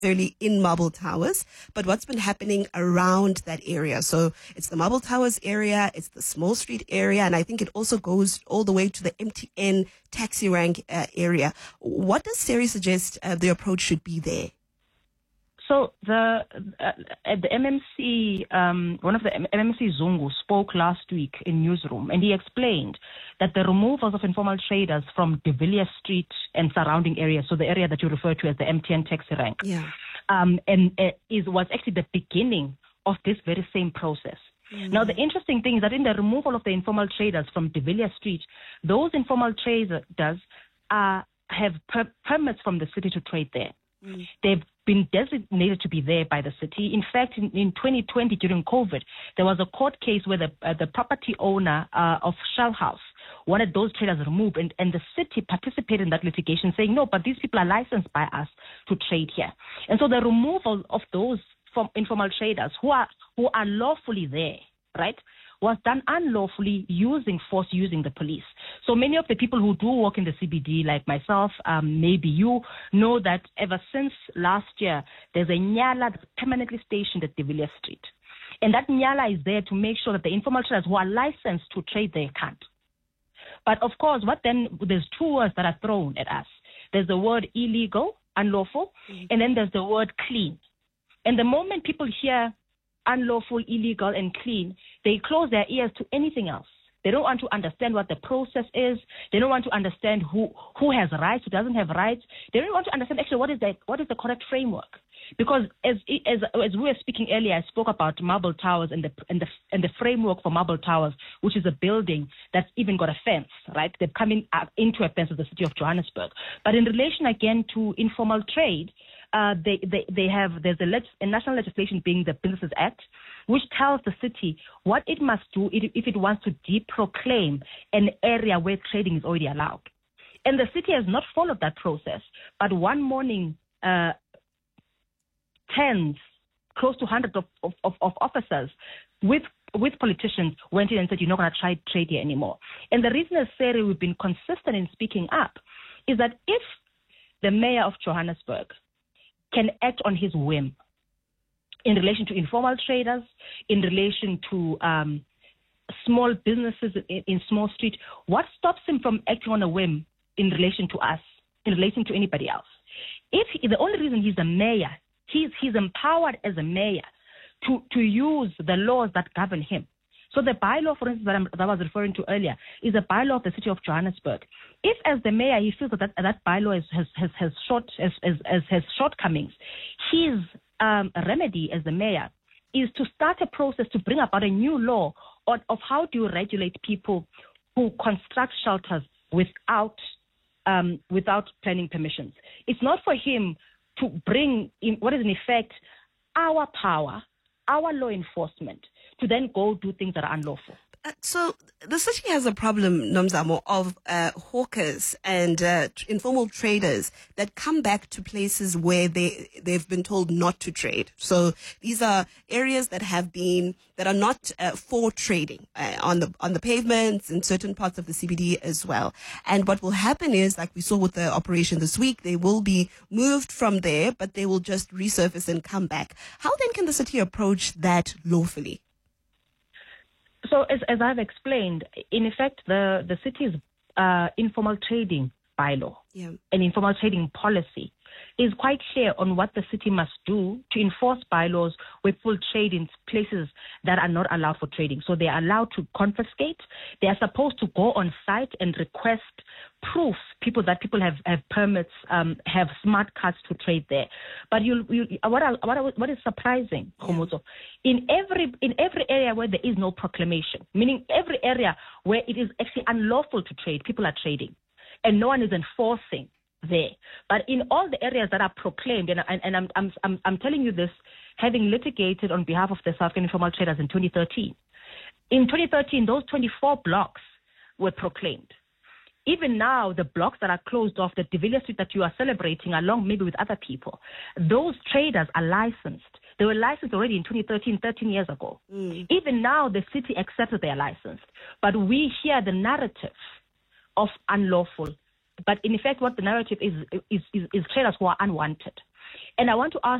necessarily in Marble Towers, but what's been happening around that area. So it's the Marble Towers area, it's the Small Street area, and I think it also goes all the way to the MTN taxi rank area. What does Seri suggest the approach should be there? So at the MMC, one of the MMC Zungu spoke last week in newsroom, and he explained that the removals of informal traders from De Villiers Street and surrounding areas, so the area that you refer to as the MTN taxi rank, was actually the beginning of this very same process. Now, the interesting thing is that in the removal of the informal traders from De Villiers Street, those informal traders have permits from the city to trade there. They've been designated to be there by the city. In fact, in 2020, during COVID, there was a court case where the property owner of Shell House wanted those traders removed, and the city participated in that litigation, saying, no, but these people are licensed by us to trade here. And so the removal of those informal traders who are lawfully there, right, was done unlawfully using force, using the police. So many of the people who do work in the CBD, like myself, maybe you, know that ever since last year, there's a Nyala that's permanently stationed at De Villiers Street. And that Nyala is there to make sure that the informal traders who are licensed to trade there can't. But of course, there's two words that are thrown at us. There's the word illegal, unlawful, and then there's the word clean. And the moment people hear unlawful, illegal, and clean, they close their ears to anything else. They don't want to understand what the process is. They don't want to understand who has rights, who doesn't have rights. They don't want to understand actually what is the correct framework. Because as we were speaking earlier, I spoke about Marble Towers and the framework for Marble Towers, which is a building that's even got a fence, right? They've come into a fence of the city of Johannesburg. But in relation again to informal trade, there's a national legislation being the Businesses Act, which tells the city what it must do if it wants to deproclaim an area where trading is already allowed. And the city has not followed that process. But one morning, tens, close to hundreds of officers with politicians went in and said, you're not going to try trade here anymore. And the reason as Seri we've been consistent in speaking up is that if the mayor of Johannesburg can act on his whim in relation to informal traders, in relation to small businesses in Small Street, what stops him from acting on a whim in relation to us, in relation to anybody else? The only reason he's a mayor, he's empowered as a mayor to use the laws that govern him. So the bylaw, for instance, that I was referring to earlier, is a bylaw of the city of Johannesburg. If, as the mayor, he feels that bylaw has shortcomings, his remedy as the mayor is to start a process to bring about a new law of how do you regulate people who construct shelters without planning permissions. It's not for him to bring in what is in effect our power, our law enforcement, to then go do things that are unlawful. So the city has a problem, Nomzamo, of hawkers and informal traders that come back to places where they've been told not to trade. So these are areas that are not for trading on the pavements in certain parts of the CBD as well. And what will happen is, like we saw with the operation this week, they will be moved from there, but they will just resurface and come back. How then can the city approach that lawfully? So as I've explained, in effect, the city's informal trading bylaw and informal trading policy is quite clear on what the city must do to enforce bylaws where people trade in places that are not allowed for trading. So they are allowed to confiscate. They are supposed to go on site and request proof that people have permits, have smart cards to trade there. But what is surprising, Khomotso, in every area where there is no proclamation, meaning every area where it is actually unlawful to trade, people are trading, and no one is enforcing there. But in all the areas that are proclaimed, and I'm telling you this, having litigated on behalf of the South African informal traders in 2013. In 2013, those 24 blocks were proclaimed. Even now, the blocks that are closed off, the De Villiers Street that you are celebrating, along maybe with other people, those traders are licensed. They were licensed already in 2013, 13 years ago. Even now, the city accepts that they are licensed. But we hear the narrative of unlawful. But in effect, what the narrative is traders who are unwanted. And I want to ask